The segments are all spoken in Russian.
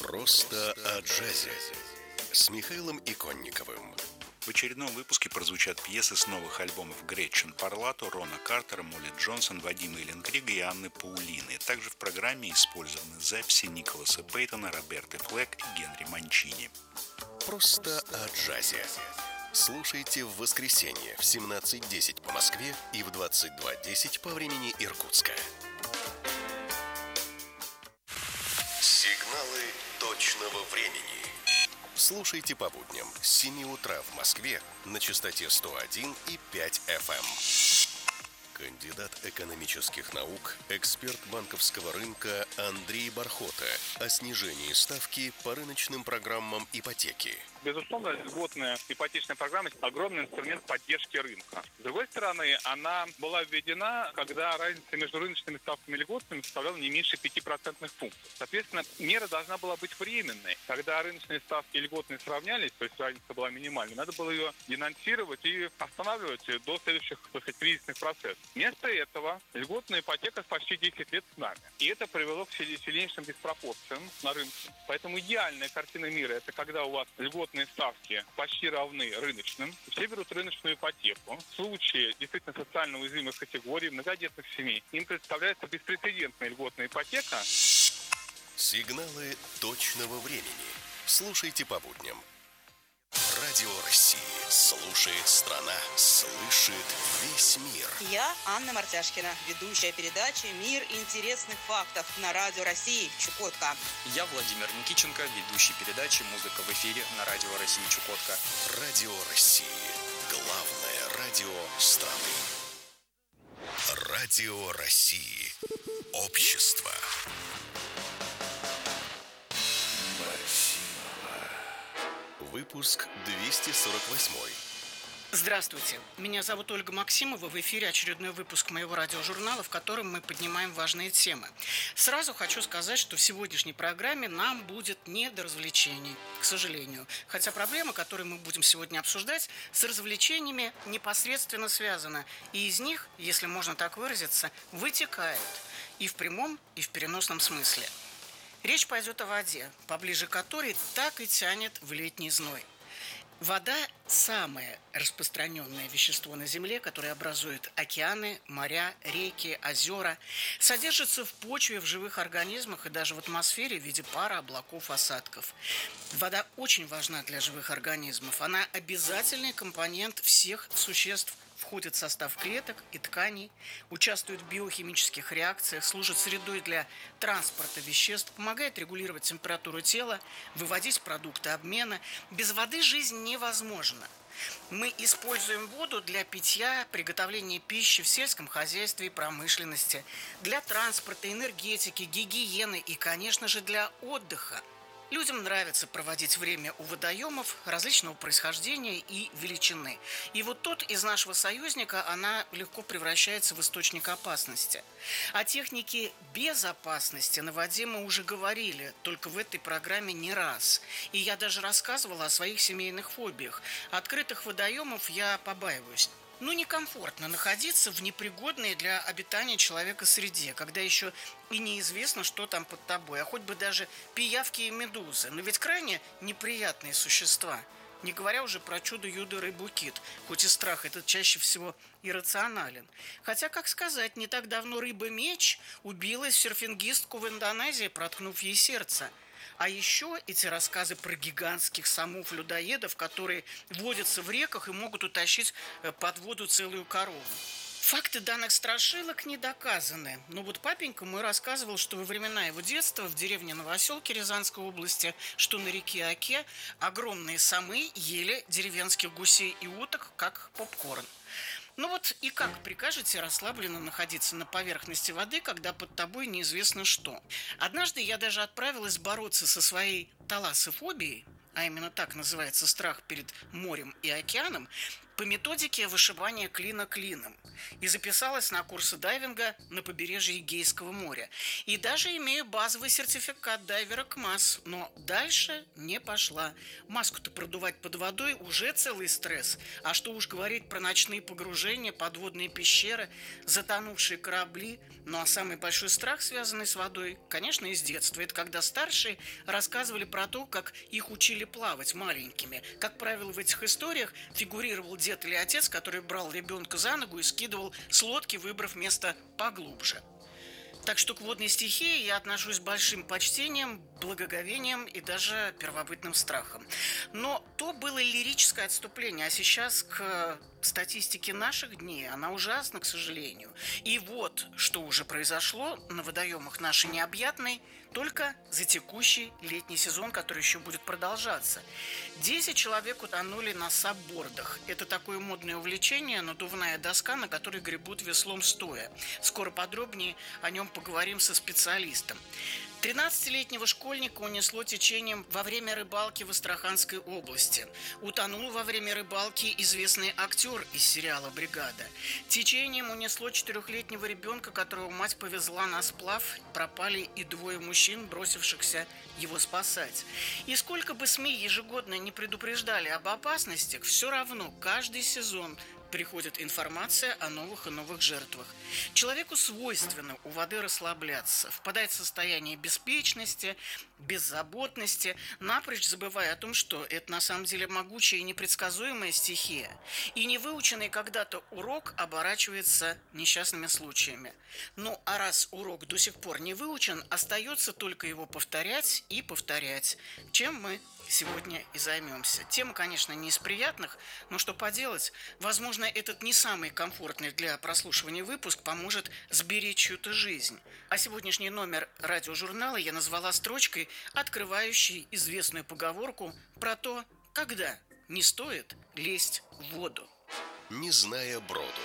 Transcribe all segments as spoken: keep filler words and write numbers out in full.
Просто о джазе с Михаилом Иконниковым. В очередном выпуске прозвучат пьесы с новых альбомов Гретчен Парлато, Рона Картера, Молли Джонсон, Вадима Эллингрига и Анны Паулины. Также в программе использованы записи Николаса Пейтона, Роберты Флэк и Генри Манчини. Просто о джазе. Слушайте в воскресенье в семнадцать десять по Москве и в двадцать два десять по времени Иркутска. Сигналы точного времени. Слушайте по будням с семи утра в Москве на частоте сто один и пять эф эм. Кандидат экономических наук, эксперт банковского рынка Андрей Бархота о снижении ставки по рыночным программам ипотеки. Безусловно, льготная ипотечная программа – огромный инструмент поддержки рынка. С другой стороны, она была введена, когда разница между рыночными ставками и льготными составляла не меньше пяти процентных пунктов. Соответственно, мера должна была быть временной. Когда рыночные ставки и льготные сравнялись, то есть разница была минимальной, надо было ее денонсировать и останавливать до следующих, так сказать, кризисных процессов. Вместо этого льготная ипотека почти десять лет с нами. И это привело к сильнейшим диспропорциям на рынке. Поэтому идеальная картина мира – это когда у вас льготные ставки почти равны рыночным. Все берут рыночную ипотеку. В случае действительно социально уязвимых категорий, многодетных семей, им представляется беспрецедентная льготная ипотека. Сигналы точного времени. Слушайте по будням. Радио России. Слушает страна. Слышит весь мир. Я Анна Мартяшкина, ведущая передачи «Мир интересных фактов» на Радио России Чукотка. Я Владимир Никиченко, ведущий передачи «Музыка в эфире» на Радио России Чукотка. Радио России. Главное радио страны. Радио России. Общество. Выпуск двести сорок восемь. Здравствуйте, меня зовут Ольга Максимова. В эфире очередной выпуск моего радиожурнала, в котором мы поднимаем важные темы. Сразу хочу сказать, что в сегодняшней программе нам будет не до развлечений, к сожалению. Хотя проблема, которую мы будем сегодня обсуждать, с развлечениями непосредственно связана. И из них, если можно так выразиться, вытекает и в прямом, и в переносном смысле. Речь пойдет о воде, поближе к которой так и тянет в летний зной. Вода – самое распространенное вещество на Земле, которое образует океаны, моря, реки, озера, содержится в почве, в живых организмах и даже в атмосфере в виде пара, облаков, осадков. Вода очень важна для живых организмов. Она обязательный компонент всех существ, входит в состав клеток и тканей, участвует в биохимических реакциях, служит средой для транспорта веществ, помогает регулировать температуру тела, выводить продукты обмена. Без воды жизнь невозможна. Мы используем воду для питья, приготовления пищи в сельском хозяйстве и промышленности, для транспорта, энергетики, гигиены и, конечно же, для отдыха. Людям нравится проводить время у водоемов различного происхождения и величины. И вот тут из нашего союзника она легко превращается в источник опасности. О технике безопасности на воде мы уже говорили, только в этой программе не раз. И я даже рассказывала о своих семейных фобиях. Открытых водоемов я побаиваюсь. Ну, некомфортно находиться в непригодной для обитания человека среде, когда еще и неизвестно, что там под тобой, а хоть бы даже пиявки и медузы. Но ведь крайне неприятные существа. Не говоря уже про чудо-юдо рыбу кит, хоть и страх этот чаще всего иррационален. Хотя, как сказать, не так давно рыба-меч убила серфингистку в Индонезии, проткнув ей сердце. А еще эти рассказы про гигантских самов-людоедов, которые водятся в реках и могут утащить под воду целую корову. Факты данных страшилок не доказаны. Но вот папенька мой рассказывал, что во времена его детства в деревне Новоселки Рязанской области, что на реке Оке, огромные самы ели деревенских гусей и уток, как попкорн. Ну вот и как прикажете расслабленно находиться на поверхности воды, когда под тобой неизвестно что? Однажды я даже отправилась бороться со своей талассофобией, а именно так называется страх перед морем и океаном, по методике вышибания клина клином и записалась на курсы дайвинга на побережье Эгейского моря. И даже имею базовый сертификат дайвера КМАС, но дальше не пошла. Маску-то продувать под водой уже целый стресс. А что уж говорить про ночные погружения, подводные пещеры, затонувшие корабли. Ну а самый большой страх, связанный с водой, конечно, из детства. Это когда старшие рассказывали про то, как их учили плавать маленькими. Как правило, в этих историях фигурировал дед или отец, который брал ребенка за ногу и скидывал с лодки, выбрав место поглубже. Так что к водной стихии я отношусь с большим почтением, благоговением и даже первобытным страхом. Но то было лирическое отступление, а сейчас к статистике наших дней. Она ужасна, к сожалению. И вот, что уже произошло на водоемах нашей необъятной только за текущий летний сезон, который еще будет продолжаться. Десять человек утонули на саббордах. Это такое модное увлечение, надувная доска, на которой гребут веслом стоя. Скоро подробнее о нем поговорим со специалистом. тринадцатилетнего школьника унесло течением во время рыбалки в Астраханской области. Утонул во время рыбалки известный актер из сериала «Бригада». Течением унесло четырехлетнего ребенка, которого мать повезла на сплав. Пропали и двое мужчин, бросившихся его спасать. И сколько бы СМИ ежегодно не предупреждали об опасностях, все равно каждый сезон приходит информация о новых и новых жертвах. Человеку свойственно у воды расслабляться, впадать в состояние беспечности, беззаботности, напрочь забывая о том, что это на самом деле могучая и непредсказуемая стихия. И невыученный когда-то урок оборачивается несчастными случаями. Ну, а раз урок до сих пор не выучен, остается только его повторять и повторять, чем мы сегодня и займемся. Тема, конечно, не из приятных, но что поделать, возможно, этот не самый комфортный для прослушивания выпуск поможет сберечь чью-то жизнь. А сегодняшний номер радиожурнала я назвала строчкой, открывающей известную поговорку про то, когда не стоит лезть в воду. Не зная броду.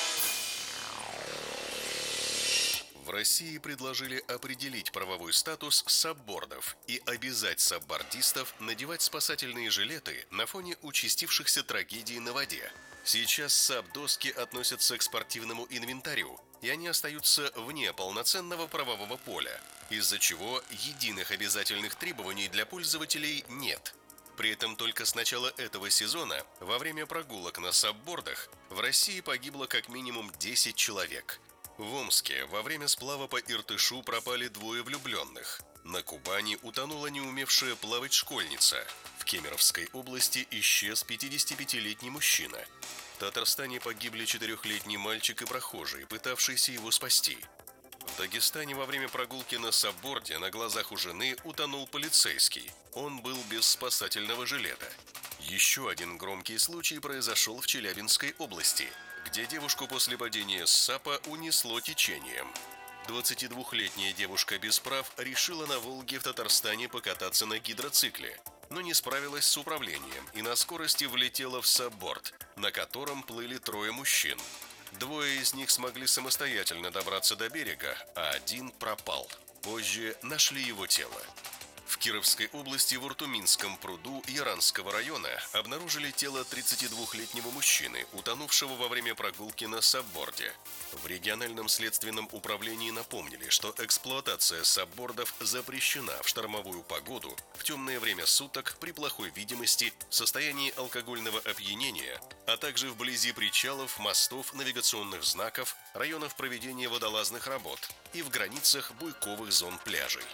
В России предложили определить правовой статус саббордов и обязать саббордистов надевать спасательные жилеты на фоне участившихся трагедий на воде. Сейчас саб-доски относятся к спортивному инвентарю, и они остаются вне полноценного правового поля, из-за чего единых обязательных требований для пользователей нет. При этом только с начала этого сезона во время прогулок на саббордах в России погибло как минимум десять человек. В Омске во время сплава по Иртышу пропали двое влюбленных. На Кубани утонула не умевшая плавать школьница. В Кемеровской области исчез пятидесятипятилетний мужчина. В Татарстане погибли четырехлетний мальчик и прохожий, пытавшийся его спасти. В Дагестане во время прогулки на сабборде на глазах у жены утонул полицейский. Он был без спасательного жилета. Еще один громкий случай произошел в Челябинской области, где девушку после падения с сапа унесло течением. двадцатидвухлетняя девушка без прав решила на Волге в Татарстане покататься на гидроцикле, но не справилась с управлением и на скорости влетела в сабборд, на котором плыли трое мужчин. Двое из них смогли самостоятельно добраться до берега, а один пропал. Позже нашли его тело. В Кировской области в Уртуминском пруду Яранского района обнаружили тело тридцатидвухлетнего мужчины, утонувшего во время прогулки на сабборде. В региональном следственном управлении напомнили, что эксплуатация саббордов запрещена в штормовую погоду, в темное время суток, при плохой видимости, в состоянии алкогольного опьянения, а также вблизи причалов, мостов, навигационных знаков, районов проведения водолазных работ и в границах буйковых зон пляжей.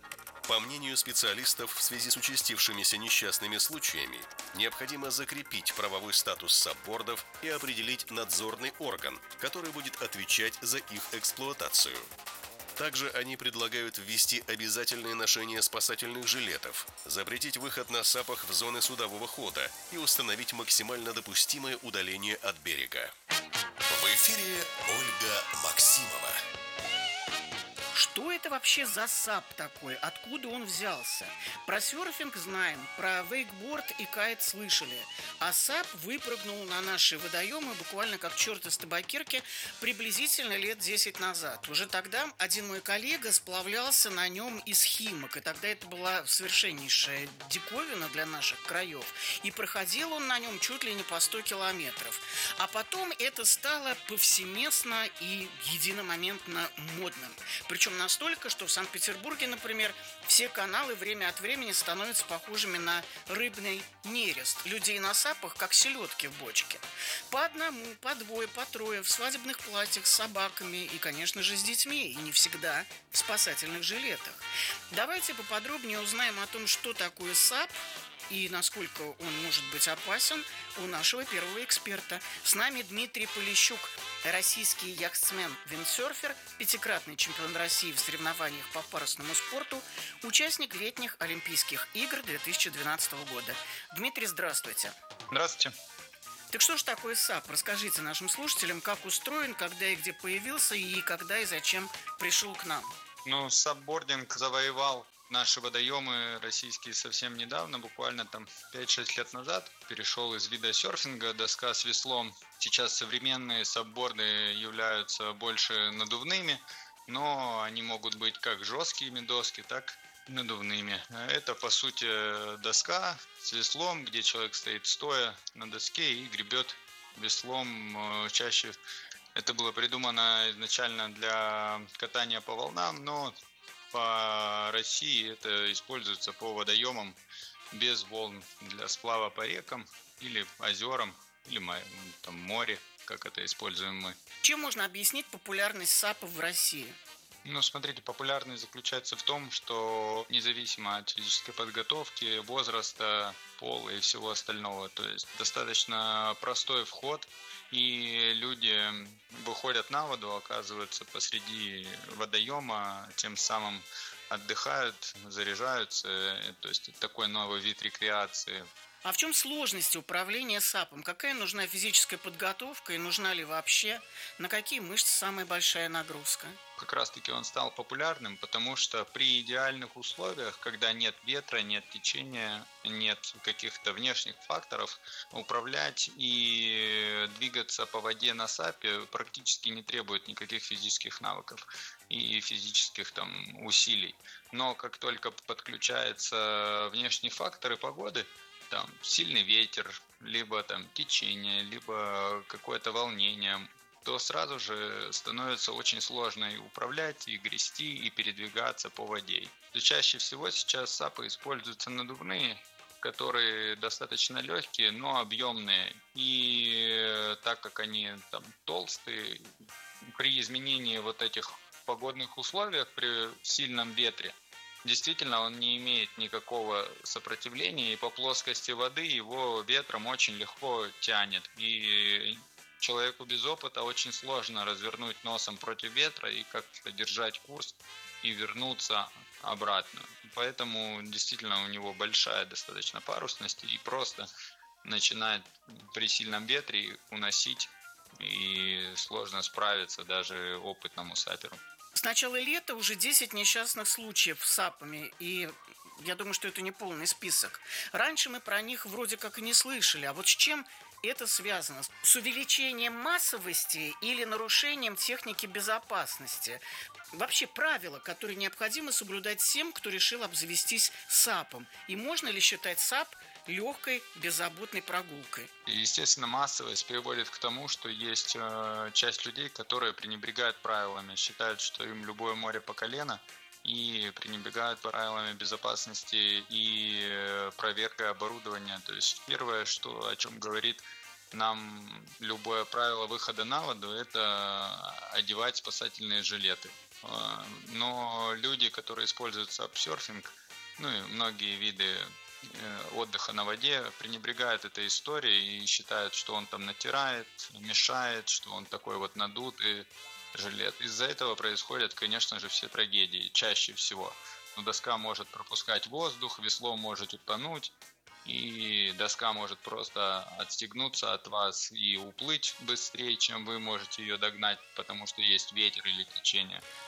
По мнению специалистов, в связи с участившимися несчастными случаями, необходимо закрепить правовой статус саббордов и определить надзорный орган, который будет отвечать за их эксплуатацию. Также они предлагают ввести обязательное ношение спасательных жилетов, запретить выход на сапах в зоны судового хода и установить максимально допустимое удаление от берега. В эфире Ольга Максимова. Что это вообще за сап такой? Откуда он взялся? Про серфинг знаем, про вейкборд и кайт слышали. А сап выпрыгнул на наши водоемы буквально как черт из табакерки приблизительно лет десять назад. Уже тогда один мой коллега сплавлялся на нем из Химок. И тогда это была совершеннейшая диковина для наших краев. И проходил он на нем чуть ли не по сто километров. А потом это стало повсеместно и единомоментно модным. Причем настолько, что в Санкт-Петербурге, например, все каналы время от времени становятся похожими на рыбный нерест. Людей на сапах, как селедки в бочке. По одному, по двое, по трое, в свадебных платьях с собаками и, конечно же, с детьми. И не всегда в спасательных жилетах. Давайте поподробнее узнаем о том, что такое сап и насколько он может быть опасен у нашего первого эксперта. С нами Дмитрий Полищук, российский яхтсмен-виндсерфер, пятикратный чемпион России в соревнованиях по парусному спорту, участник летних Олимпийских игр две тысячи двенадцатого года. Дмитрий, здравствуйте. Здравствуйте. Так что же такое сап? Расскажите нашим слушателям, как устроен, когда и где появился, и когда и зачем пришел к нам. Ну, сапбординг завоевал наши водоемы российские совсем недавно, буквально там пять-шесть лет назад. Перешел из вида серфинга, доска с веслом. Сейчас современные сапборды являются больше надувными, но они могут быть как жесткими доски, так и надувными. Это, по сути, доска с веслом, где человек стоит стоя на доске и гребет веслом. Чаще это было придумано изначально для катания по волнам, но по России это используется по водоемам без волн для сплава по рекам или озерам, или там, море, как это используем мы. Чем можно объяснить популярность сапов в России? Ну, смотрите, популярность заключается в том, что независимо от физической подготовки, возраста, пола и всего остального, то есть достаточно простой вход, и люди выходят на воду, оказываются посреди водоема, тем самым отдыхают, заряжаются, то есть такой новый вид рекреации. А в чем сложность управления сапом? Какая нужна физическая подготовка и нужна ли вообще? На какие мышцы самая большая нагрузка? Как раз таки он стал популярным, потому что при идеальных условиях, когда нет ветра, нет течения, нет каких-то внешних факторов, управлять и двигаться по воде на сапе практически не требует никаких физических навыков и физических там усилий. Но как только подключаются внешние факторы погоды, там сильный ветер, либо там течение, либо какое-то волнение, то сразу же становится очень сложно и управлять, и грести, и передвигаться по воде. И чаще всего сейчас сапы используются надувные, которые достаточно легкие, но объемные. И так как они там толстые, при изменении вот этих погодных условиях, при сильном ветре, действительно, он не имеет никакого сопротивления, и по плоскости воды его ветром очень легко тянет. И человеку без опыта очень сложно развернуть носом против ветра и как-то держать курс и вернуться обратно. Поэтому действительно у него большая достаточно парусность, и просто начинает при сильном ветре уносить, и сложно справиться даже опытному саперу. С начала лета уже десять несчастных случаев с сапами, и я думаю, что это не полный список. Раньше мы про них вроде как и не слышали, а вот с чем это связано? С увеличением массовости или нарушением техники безопасности? Вообще правила, которые необходимо соблюдать всем, кто решил обзавестись сапом. И можно ли считать сап легкой, беззаботной прогулкой? Естественно, массовость приводит к тому, что есть э, часть людей, которые пренебрегают правилами, считают, что им любое море по колено, и пренебрегают правилами безопасности и э, проверкой оборудования. То есть первое, что, о чем говорит нам любое правило выхода на воду, это одевать спасательные жилеты. Э, но люди, которые используют сапсерфинг, ну и многие виды отдыха на воде, пренебрегают этой историей и считают, что он там натирает, мешает, что он такой вот надутый жилет. Из-за этого происходят, конечно же, все трагедии, чаще всего. Но доска может пропускать воздух, весло может утонуть, и доска может просто отстегнуться от вас и уплыть быстрее, чем вы можете ее догнать, потому что есть ветер или течение.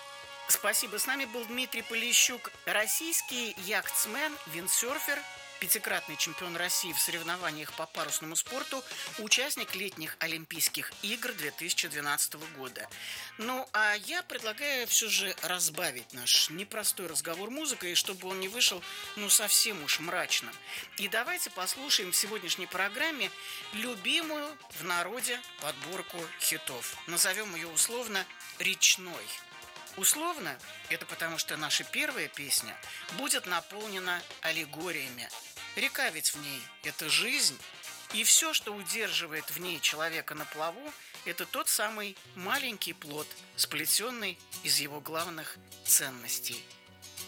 Спасибо. С нами был Дмитрий Полищук, российский яхтсмен, виндсерфер, пятикратный чемпион России в соревнованиях по парусному спорту, участник летних Олимпийских игр две тысячи двенадцатого года. Ну, а я предлагаю все же разбавить наш непростой разговор музыкой, чтобы он не вышел, ну, совсем уж мрачным. И давайте послушаем в сегодняшней программе любимую в народе подборку хитов. Назовем ее условно «Речной». Условно, это потому что наша первая песня будет наполнена аллегориями. Река ведь в ней – это жизнь, и все, что удерживает в ней человека на плаву, это тот самый маленький плод, сплетенный из его главных ценностей –